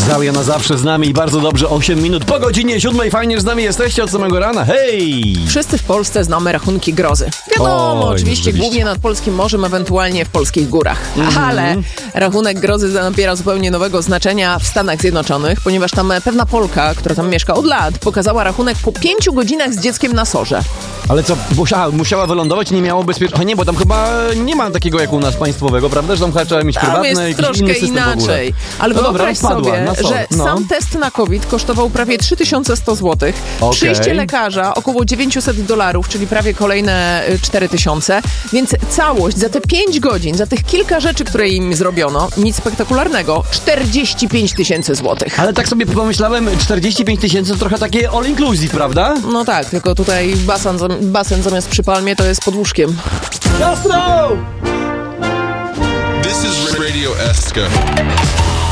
Zauja na zawsze z nami i bardzo dobrze 8 minut po godzinie 7. Fajnie, że z nami jesteście od samego rana. Hej! Wszyscy w Polsce znamy rachunki grozy. Wiadomo, oczywiście głównie nad polskim morzem, ewentualnie w polskich górach. Ale rachunek grozy nabiera zupełnie nowego znaczenia w Stanach Zjednoczonych, ponieważ tam pewna Polka, która tam mieszka od lat, pokazała rachunek po 5 godzinach z dzieckiem na sorze. Ale co, musiała wylądować i nie miało bezpieczeństwa? Nie, bo tam chyba nie ma takiego jak u nas państwowego, prawda? Że tam trzeba mieć prywatne, jest jakiś troszkę inny system inaczej. Ale no wyobraź dobra, sobie, że sam test na COVID kosztował prawie 3100 zł. Okay. Przyjście lekarza około $900, czyli prawie kolejne 4000. Więc całość za te 5 godzin, za tych kilka rzeczy, które im zrobiono, nic spektakularnego, 45 000 złotych. Ale tak sobie pomyślałem, 45 000 to trochę takie all inclusive, prawda? No tak, tylko tutaj basen zamiast przy palmie to jest pod łóżkiem. Jasno! This is Radio Eska.